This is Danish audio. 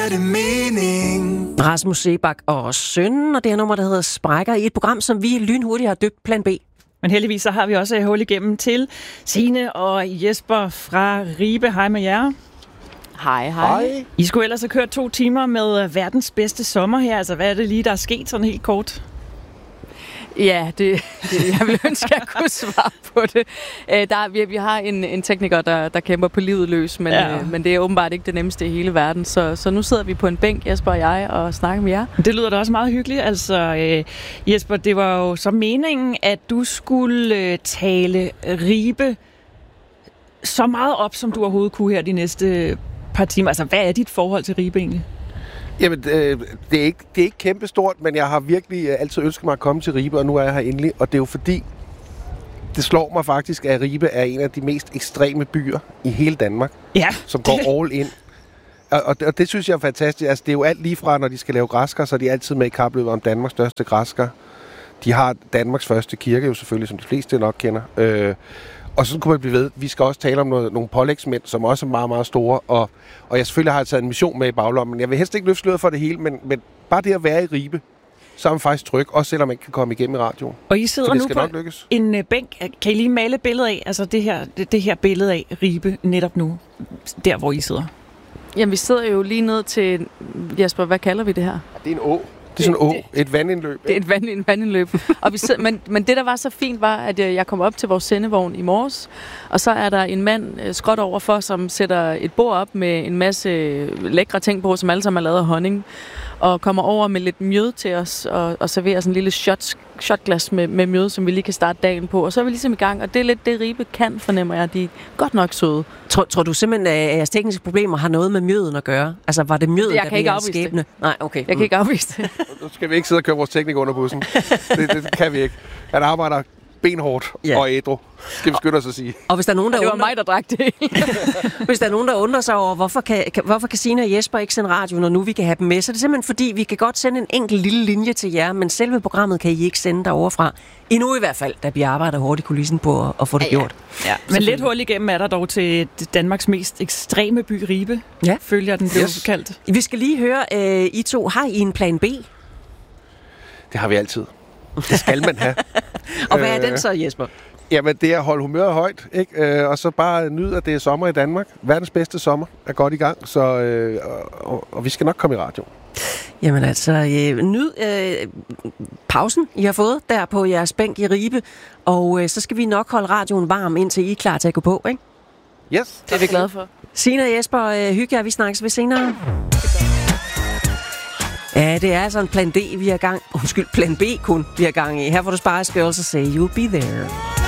det mening? Rasmus Seebach og Sønnen, og det her nummer, der hedder Sprækker, i et program, som vi lynhurtigt har døbt Plan B. Men heldigvis så har vi også hul igennem til Signe og Jesper fra Ribe. Hej med jer. Hej, hej. I skulle ellers have kørt 2 timer med verdens bedste sommer her. Altså, hvad er det lige, der er sket sådan helt kort? Ja, jeg vil ønske, at jeg kunne svare på det. Vi har en tekniker, der kæmper på livet løs, men det er åbenbart ikke det nemmeste i hele verden. Så nu sidder vi på en bænk, Jesper og jeg, og snakker med jer. Det lyder da også meget hyggeligt. Altså, Jesper, det var jo så meningen, at du skulle tale Ribe så meget op, som du overhovedet kunne her de næste par timer. Altså, hvad er dit forhold til Ribe egentlig? Jamen, det er ikke kæmpestort, men jeg har virkelig altid ønsket mig at komme til Ribe, og nu er jeg her endelig. Og det er jo fordi, det slår mig faktisk, at Ribe er en af de mest ekstreme byer i hele Danmark, som går all in. Og det synes jeg er fantastisk. Altså, det er jo alt lige fra, når de skal lave græskar, så er de altid med i kapløbet om Danmarks største græskar. De har Danmarks første kirke, jo selvfølgelig, som de fleste nok kender. Og så kunne man blive ved. Vi skal også tale om nogle pålægsmænd, som også er meget, meget store. Og jeg selvfølgelig har taget en mission med i baglommen. Jeg vil helst ikke løfte sløret for det hele, men bare det at være i Ribe, så er man faktisk tryg, også selvom man ikke kan komme igennem i radioen. Og I sidder nu på en bænk. Kan I lige male et billede af, altså det her billede af Ribe netop nu, der hvor I sidder? Jamen, vi sidder jo lige ned til, Jesper, hvad kalder vi det her? Det er en å. Det er sådan et vandindløb. Det er et vandindløb. Og men det, der var så fint, var, at jeg kom op til vores sendevogn i morges, og så er der en mand skråt overfor, som sætter et bord op med en masse lækre ting på, som alle sammen er lavet af honning, og kommer over med lidt mjød til os, og serverer sådan en lille shotglas med mjød, som vi lige kan starte dagen på. Og så er vi ligesom i gang, og det er lidt det, Ribe kan, fornemmer jeg. De er godt nok søde. Tror du simpelthen, at jeres tekniske problemer har noget med mjøden at gøre? Altså, var det mjøden, der blev skæbne? Nej, okay. Jeg kan ikke afvise det. Nu skal vi ikke sidde og køre vores teknik under bussen. Det kan vi ikke. Han arbejder benhårdt og ædru, skal vi skynde os at sige. Og hvis der er nogen, der det var mig, der drak det. Hvis der er nogen, der undrer sig over, hvorfor kan Signe og Jesper ikke sende radio, når nu vi kan have dem med, så er det simpelthen fordi, vi kan godt sende en enkelt lille linje til jer, men selve programmet kan I ikke sende derovre fra. Endnu i hvert fald, da vi arbejder hårdt i kulissen på at få det gjort. Ja. Men lidt hul igennem er der dog til Danmarks mest ekstreme by, Ribe. Ja. Følger den blev kaldt. Vi skal lige høre, I to, har I en plan B? Det har vi altid. Det skal man have. Og hvad er den så, Jesper? Jamen, det er at holde humøret højt, ikke? Og så bare nyde, at det er sommer i Danmark. Verdens bedste sommer er godt i gang, så, og vi skal nok komme i radio. Jamen altså, nyd pausen, I har fået der på jeres bænk i Ribe, og så skal vi nok holde radioen varm, indtil I er klar til at gå på, ikke? Yes. Det er vi glade for. Signe og Jesper, hygge jer, vi snakkes ved senere. Ja, det er altså en plan D, vi har gang. Undskyld, plan B kun, vi har gang i. Her får du Spice Girls og Say You'll Be There.